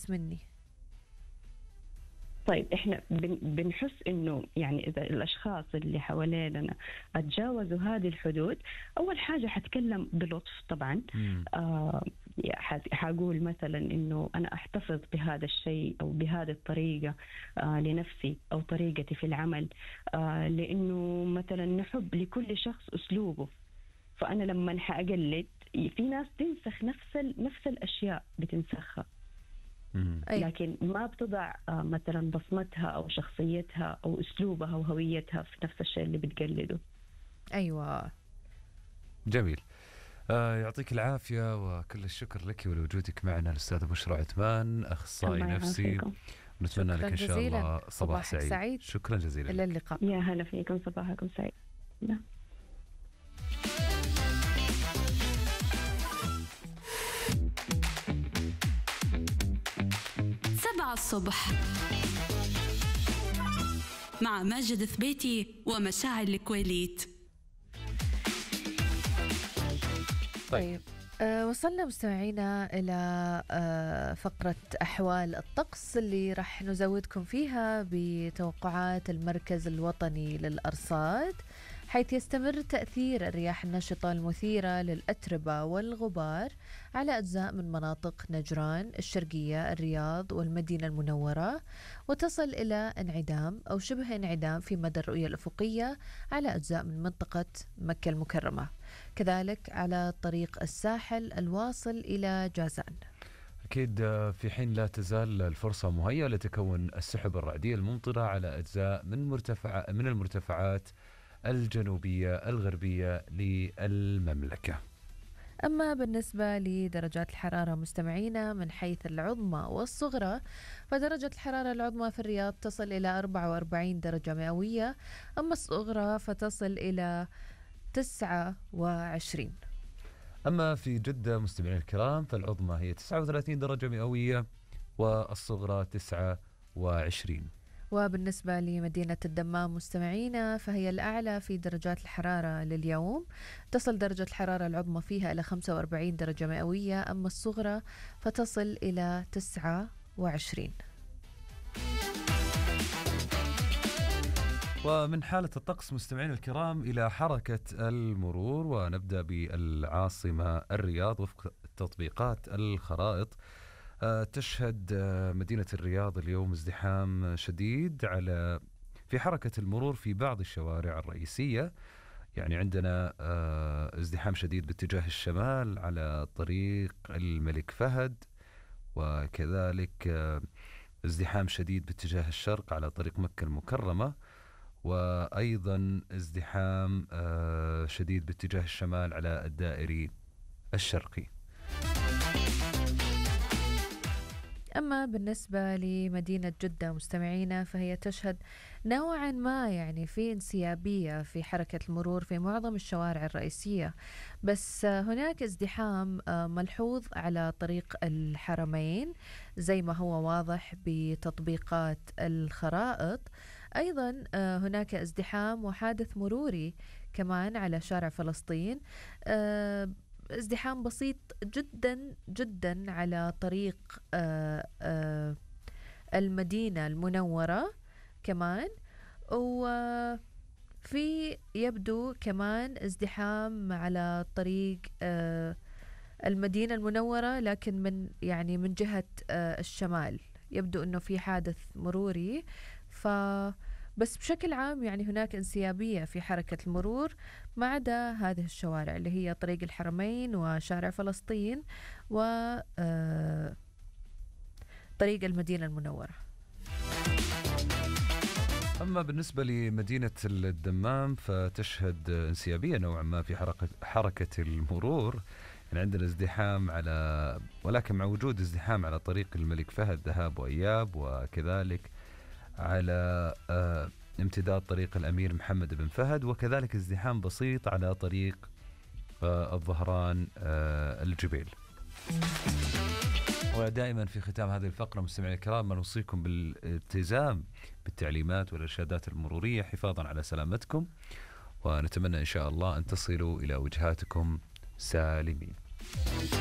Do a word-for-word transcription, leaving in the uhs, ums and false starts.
يحس مني؟ طيب إحنا بن بنحس إنه يعني إذا الأشخاص اللي حوالينا أتجاوزوا هذه الحدود، أول حاجة حتكلم بلطف طبعا. آه حقول مثلا إنه أنا أحتفظ بهذا الشيء أو بهذه الطريقة آه لنفسي أو طريقتي في العمل، آه لأنه مثلا نحب لكل شخص أسلوبه. فأنا لما حأقلد، في ناس تنسخ نفس نفس الأشياء بتنسخها، لكن ما بتضع مثلا بصمتها أو شخصيتها أو أسلوبها وهويتها في نفس الشيء اللي بتقلده. أيوة، جميل. آه يعطيك العافية وكل الشكر لك ولوجودك معنا الأستاذة بشرى عثمان، أخصائي نفسي. نتمنى لك إن شاء الله صباح سعيد. سعيد. شكرا جزيلا. إلى اللقاء. يا هلا فيكم، صباحكم سعيد. لا. سبعة الصبح مع ماجد ثبيتي ومشاعل الكويليت. طيب أه وصلنا مستمعينا إلى أه فقرة أحوال الطقس اللي رح نزودكم فيها بتوقعات المركز الوطني للأرصاد، حيث يستمر تأثير الرياح النشطة المثيرة للأتربة والغبار على أجزاء من مناطق نجران، الشرقية، الرياض والمدينة المنورة، وتصل إلى انعدام أو شبه انعدام في مدى الرؤية الأفقية على أجزاء من منطقة مكة المكرمة، كذلك على طريق الساحل الواصل إلى جازان. أكيد في حين لا تزال الفرصة مهيئة لتكون السحب الرعدية الممطرة على أجزاء من مرتفع من المرتفعات الجنوبية الغربية للمملكة. أما بالنسبة لدرجات الحرارة مستمعينا من حيث العظمى والصغرى، فدرجة الحرارة العظمى في الرياض تصل إلى أربعة وأربعين درجة مئوية، أما الصغرى فتصل إلى تسعة وعشرين. أما في جدة مستمعينا الكرام فالعظمى هي تسعة وثلاثين درجة مئوية والصغرى تسعة وعشرين. وبالنسبة لمدينة الدمام مستمعينا فهي الأعلى في درجات الحرارة لليوم، تصل درجة الحرارة العظمى فيها إلى خمسة وأربعين درجة مئوية، أما الصغرى فتصل إلى تسعة وعشرين. ومن حالة الطقس مستمعينا الكرام إلى حركة المرور، ونبدأ بالعاصمة الرياض. وفق تطبيقات الخرائط تشهد مدينة الرياض اليوم ازدحام شديد على في حركة المرور في بعض الشوارع الرئيسية. يعني عندنا ازدحام شديد باتجاه الشمال على طريق الملك فهد، وكذلك ازدحام شديد باتجاه الشرق على طريق مكة المكرمة، وأيضا ازدحام شديد باتجاه الشمال على الدائري الشرقي. أما بالنسبة لمدينة جدة مستمعينا فهي تشهد نوعا ما يعني في انسيابية في حركة المرور في معظم الشوارع الرئيسية، بس هناك ازدحام ملحوظ على طريق الحرمين زي ما هو واضح بتطبيقات الخرائط. أيضا هناك ازدحام وحادث مروري كمان على شارع فلسطين، ازدحام بسيط جدا جدا على طريق آآ آآ المدينة المنورة كمان، وفي يبدو كمان ازدحام على طريق المدينة المنورة لكن من يعني من جهة الشمال يبدو أنه في حادث مروري. ف بس بشكل عام يعني هناك انسيابية في حركة المرور ما عدا هذه الشوارع اللي هي طريق الحرمين وشارع فلسطين وطريق المدينة المنورة. أما بالنسبة لمدينة الدمام فتشهد انسيابية نوعا ما في حركة حركة المرور. يعني عندنا ازدحام على ولكن مع وجود ازدحام على طريق الملك فهد ذهاب وإياب، وكذلك على آه امتداد طريق الأمير محمد بن فهد، وكذلك ازدحام بسيط على طريق آه الظهران آه الجبيل. ودائما في ختام هذه الفقرة مستمعينا الكرام نوصيكم بالالتزام بالتعليمات والإرشادات المرورية حفاظا على سلامتكم، ونتمنى إن شاء الله أن تصلوا إلى وجهاتكم سالمين.